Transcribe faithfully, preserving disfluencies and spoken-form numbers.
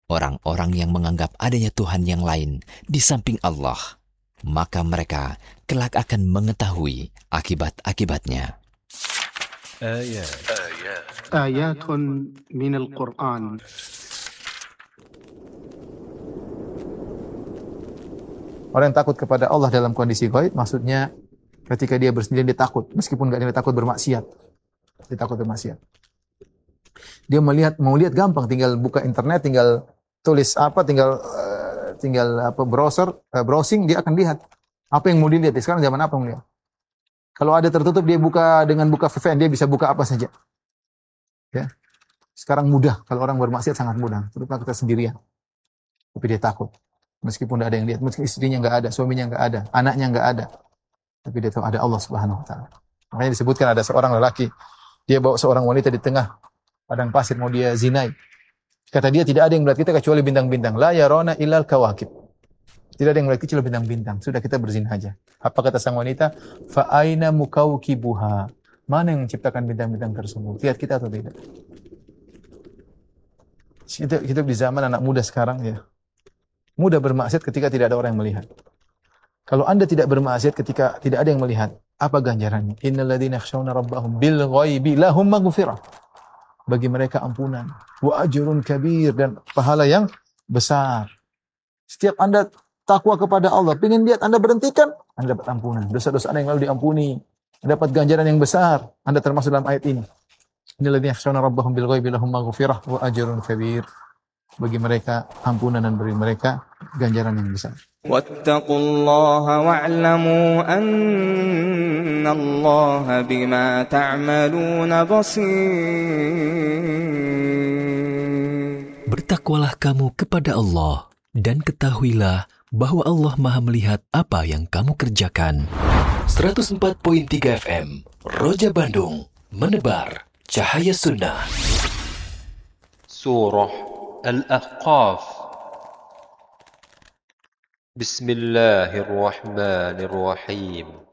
orang-orang yang menganggap adanya Tuhan yang lain di samping Allah, maka mereka kelak akan mengetahui akibat-akibatnya. آيات من القرآن. Orang yang takut kepada Allah dalam kondisi gaib, maksudnya ketika dia bersendirian dia takut, meskipun nggak dia takut bermaksiat, dia takut bermaksiat. Dia melihat, mau lihat gampang, tinggal buka internet, tinggal tulis apa, tinggal uh, tinggal apa browser, uh, browsing, dia akan lihat apa yang mau dilihat. Sekarang zaman apa mau lihat? Kalau ada tertutup, dia buka dengan buka V P N, dia bisa buka apa saja. Ya, sekarang mudah, kalau orang bermaksiat sangat mudah, terutama kita sendirian. Tapi dia takut, meskipun tidak ada yang lihat, meskipun istrinya nggak ada, suaminya nggak ada, anaknya nggak ada, tapi dia tahu ada Allah Subhanahu Wa Taala. Makanya disebutkan ada seorang lelaki, dia bawa seorang wanita di tengah padang pasir mau dia zinai. Kata dia, tidak ada yang melihat kita kecuali bintang-bintang. La yarona illal kawakib. Tidak ada yang melihat kecuali bintang-bintang. Sudah, kita berzina aja. Apa kata sang wanita? Fa aina mukawkibuha. Mana yang menciptakan bintang-bintang tersebut? Lihat kita atau tidak? Kita hidup di zaman anak muda sekarang ya. Mudah bermaksiat ketika tidak ada orang yang melihat. Kalau Anda tidak bermaksiat ketika tidak ada yang melihat, apa ganjarannya? Innal ladzina yakhshawna rabbahum bil ghaibi lahum maghfirah. Bagi mereka ampunan, wa ajrun kabir, dan pahala yang besar. Setiap Anda takwa kepada Allah, ingin lihat Anda berhentikan, Anda dapat ampunan. Dosa-dosa Anda yang lalu diampuni. Anda dapat ganjaran yang besar. Anda termasuk dalam ayat ini. Innal ladzina yakhshawna rabbahum bil ghaibi lahum maghfirah wa ajrun kabir. Bagi mereka ampunan dan bagi mereka ganjaran yang besar. Wattaqullaha wa'lamu annallaha bima ta'maluna basir. Bertakwalah kamu kepada Allah dan ketahuilah bahwa Allah Maha melihat apa yang kamu kerjakan. seratus empat koma tiga F M Roja Bandung, menebar cahaya sunnah. Surah Al-Ahqaf. Bismillahirrahmanirrahim.